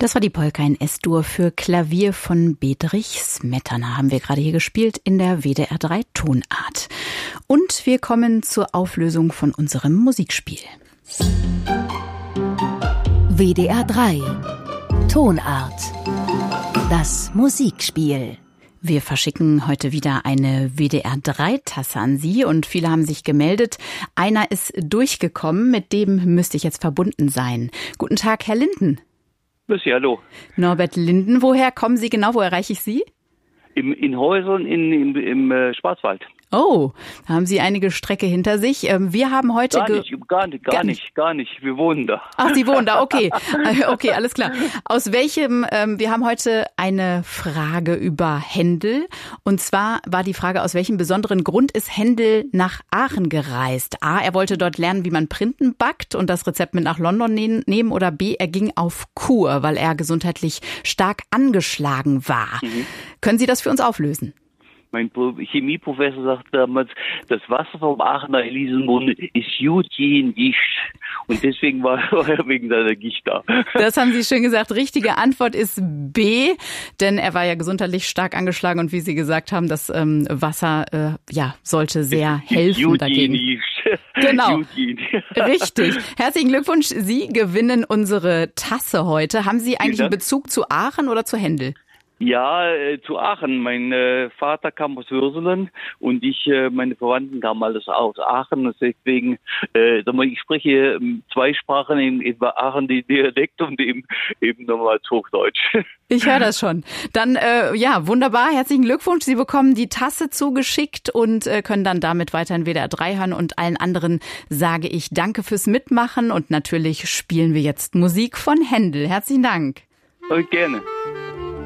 Das war die Polka in S-Dur für Klavier von Bedřich Smetana. Haben wir gerade hier gespielt in der WDR 3 Tonart. Und wir kommen zur Auflösung von unserem Musikspiel. WDR 3 Tonart. Das Musikspiel. Wir verschicken heute wieder eine WDR 3-Tasse an Sie und viele haben sich gemeldet. Einer ist durchgekommen, mit dem müsste ich jetzt verbunden sein. Guten Tag, Herr Linden. Hallo. Norbert Linden, woher kommen Sie genau? Wo erreiche ich Sie? In Häusern im Schwarzwald. Oh, da haben Sie einige Strecke hinter sich. Wir haben heute... Gar nicht. Wir wohnen da. Ach, Sie wohnen da, okay. Okay, alles klar. Aus welchem... wir haben heute eine Frage über Händel. Und zwar war die Frage, aus welchem besonderen Grund ist Händel nach Aachen gereist? A, er wollte dort lernen, wie man Printen backt und das Rezept mit nach London nehmen. Oder B, er ging auf Kur, weil er gesundheitlich stark angeschlagen war. Können Sie das für uns auflösen? Mein Chemieprofessor sagte damals, das Wasser vom Aachener Elisenbrunnen ist gut gegen Gicht. Und deswegen war er wegen seiner Gicht da. Das haben Sie schön gesagt. Richtige Antwort ist B, denn er war ja gesundheitlich stark angeschlagen und wie Sie gesagt haben, das Wasser sollte sehr helfen dagegen. Genau, richtig. Herzlichen Glückwunsch, Sie gewinnen unsere Tasse heute. Haben Sie eigentlich einen Bezug zu Aachen oder zu Händel? Ja, zu Aachen. Mein Vater kam aus Würselen und meine Verwandten kamen alles aus Aachen. Deswegen, ich spreche zwei Sprachen, in Aachen den Dialekt und eben nochmals Hochdeutsch. Ich höre das schon. Dann, wunderbar. Herzlichen Glückwunsch. Sie bekommen die Tasse zugeschickt und können dann damit weiterhin WDR 3 hören. Und allen anderen sage ich danke fürs Mitmachen. Und natürlich spielen wir jetzt Musik von Händel. Herzlichen Dank. Gerne.